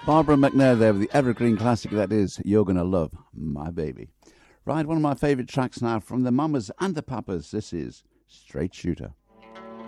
Barbara McNair there with the evergreen classic that is You're Gonna Love My Baby. Right, one of my favourite tracks now from the Mamas and the Papas. This is Straight Shooter.